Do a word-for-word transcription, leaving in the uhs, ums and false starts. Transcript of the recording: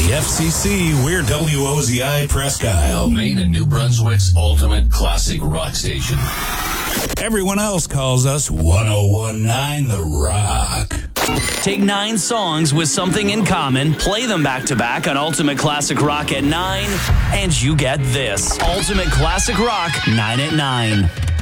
F C C, we're W O Z I Presque Isle, Maine and New Brunswick's ultimate classic rock station. Everyone else calls us one oh one point nine The Rock. Take nine songs with something in common, play them back to back on Ultimate Classic Rock at nine, and you get this. Ultimate Classic Rock, nine at nine.